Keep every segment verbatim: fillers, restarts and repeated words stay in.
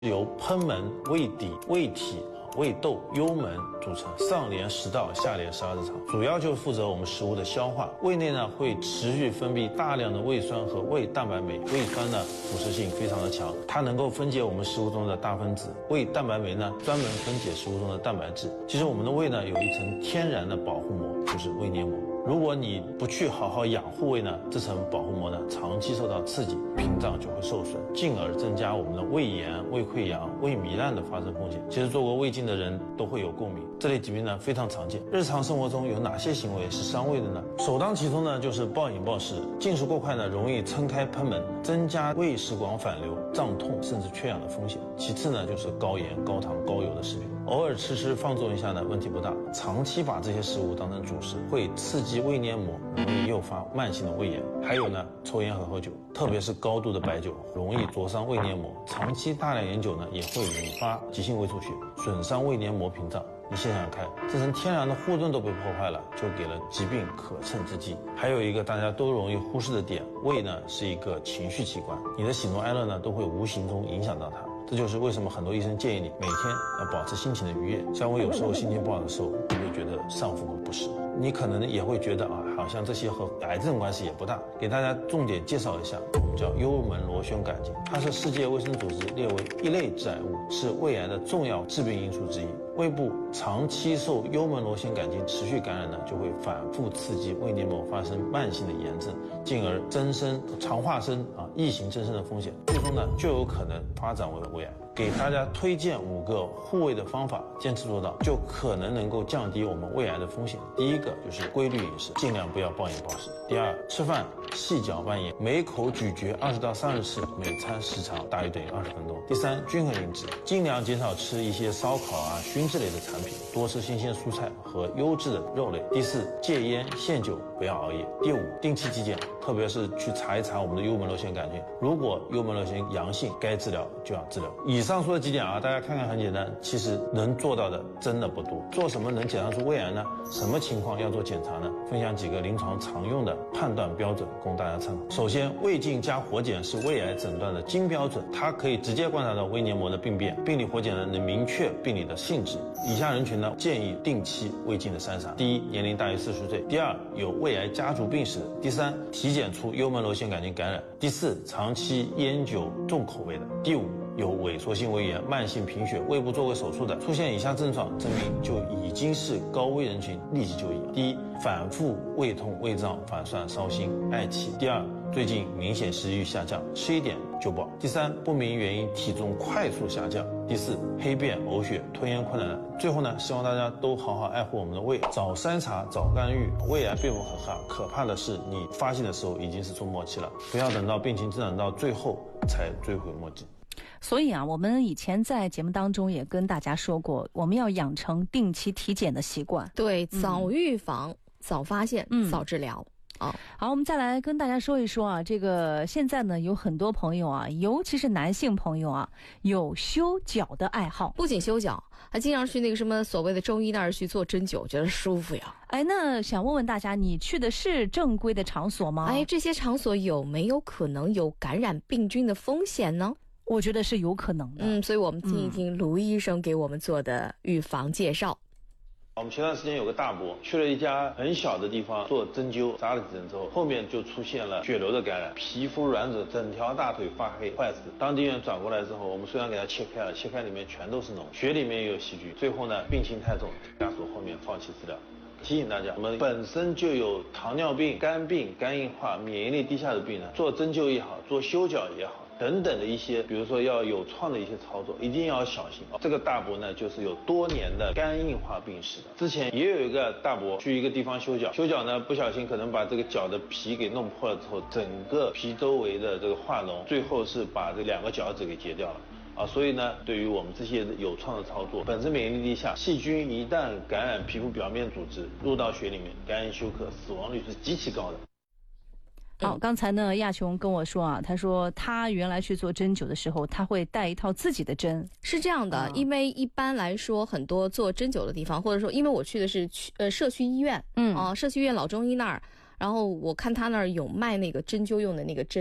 由贲门、胃底、胃体、胃窦、幽门组成，上连十道，下连十二指肠，主要就负责我们食物的消化。胃内呢会持续分泌大量的胃酸和胃蛋白酶，胃酸呢腐蚀性非常的强，它能够分解我们食物中的大分子。胃蛋白酶呢专门分解食物中的蛋白质。其实我们的胃呢有一层天然的保护膜，就是胃黏膜。如果你不去好好养护胃呢，这层保护膜呢长期受到刺激，屏障就会受损，进而增加我们的胃炎、胃溃疡、胃糜烂的发生风险。其实做过胃镜的人都会有共鸣，这类疾病呢非常常见。日常生活中有哪些行为是伤胃的呢？首当其冲呢就是暴饮暴食，进食过快呢容易撑开贲门，增加胃食管反流、胀痛甚至缺氧的风险。其次呢就是高盐、高糖、高油的食品，偶尔吃吃放纵一下呢问题不大，长期把这些食物当成主食会刺激胃黏膜，容易诱发慢性的胃炎。还有呢抽烟和喝酒，特别是高度的白酒，容易灼伤胃黏膜。长期大量饮酒呢也会引发急性胃出血，损伤胃黏膜屏障。你想想看，这层天然的护盾都被破坏了，就给了疾病可乘之机。还有一个大家都容易忽视的点，胃呢是一个情绪器官，你的喜怒哀乐呢都会无形中影响到它。这就是为什么很多医生建议你每天要保持心情的愉悦。像我有时候心情不好的时候，你会觉得上腹部不适，你可能也会觉得啊，好像这些和癌症关系也不大。给大家重点介绍一下，我们叫幽门螺旋杆菌，它是世界卫生组织列为一类致癌物，是胃癌的重要致病因素之一。胃部长期受幽门螺旋杆菌持续感染呢，就会反复刺激胃黏膜发生慢性的炎症，进而增生、常化生啊异型增生的风险，最终呢就有可能发展为胃癌。给大家推荐五个护胃的方法，坚持做到就可能能够降低我们胃癌的风险。第一个就是规律饮食，尽量不要暴饮暴食。第二，吃饭细嚼慢咽，每口咀嚼二十到三十次，每餐时长大约等于二十分钟。第三，均衡饮食，尽量减少吃一些烧烤啊、熏制类的产品，多吃新鲜蔬菜和优质的肉类。第四，戒烟限酒，不要熬夜。第五，定期体检，特别是去查一查我们的幽门螺旋杆菌，如果幽门螺旋阳性，该治疗就要治疗。以上说的几点啊，大家看看很简单，其实能做到的真的不多。做什么能检查出胃癌呢？什么情况要做检查呢？分享几个临床常用的判断标准供大家参考。首先，胃镜加活检是胃癌诊断的金标准，它可以直接观察到胃黏膜的病变。病理活检呢能明确病理的性质。以下人群呢建议定期胃镜的筛查：第一，年龄大于四十岁；第二，有胃癌家族病史的；第三，体检出幽门螺旋杆菌感染；第四，长期烟酒重口味的；第五，有萎缩性胃炎、慢性贫血、胃部做过手术的。出现以下症状，证明就已经是高危人群，立即就医。第一，反复胃痛、胃胀、反酸、烧心、嗳气；第二，最近明显食欲下降，吃一点就饱；第三，不明原因体重快速下降；第四，黑便、呕血、吞咽困难。最后呢，希望大家都好好爱护我们的胃，早筛查，早干预。胃癌并不可怕，可怕的是你发现的时候已经是终末期了，不要等到病情进展到最后才追悔莫及。 所以啊，我们以前在节目当中也跟大家说过，我们要养成定期体检的习惯。 对，早预防、嗯、早发现、嗯、早治疗。 好，好，我们再来跟大家说一说啊，这个现在呢有很多朋友啊，尤其是男性朋友啊，有修脚的爱好。 不仅修脚，还经常去那个什么所谓的中医那儿去做针灸，觉得舒服呀。 哎，那想问问大家，你去的是正规的场所吗？ 哎，这些场所有没有可能有感染病菌的风险呢？ 我觉得是有可能的。 嗯，所以我们听一听卢医生给我们做的预防介绍。 我们前段时间有个大伯去了一家很小的地方做针灸，扎了几针之后，后面就出现了血流的感染，皮肤软疹，整条大腿发黑坏死。当地医院转过来之后，我们虽然给他切开了，切开里面全都是脓，血里面也有细菌，最后呢病情太重，家属后面放弃治疗。提醒大家，我们本身就有糖尿病、肝病、肝硬化、免疫力低下的病人，做针灸也好，做修脚也好等等的一些，比如说要有创的一些操作，一定要小心。这个大伯呢，就是有多年的肝硬化病史的。之前也有一个大伯去一个地方修脚，修脚呢不小心可能把这个脚的皮给弄破了之后，整个皮周围的这个化脓，最后是把这两个脚趾给截掉了。啊，所以呢，对于我们这些有创的操作，本身免疫力低下，细菌一旦感染皮肤表面组织，入到血里面，感染休克，死亡率是极其高的。 好，刚才呢，亚琼跟我说啊，他说他原来去做针灸的时候，他会带一套自己的针。 是这样的，嗯、因为一般来说，很多做针灸的地方，或者说，因为我去的是区呃社区医院，嗯啊、呃，社区医院老中医那儿。然后我看他那儿有卖那个针灸用的那个针，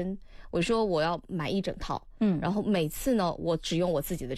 我说我要买一整套， 嗯， 然后每次呢，我只用我自己的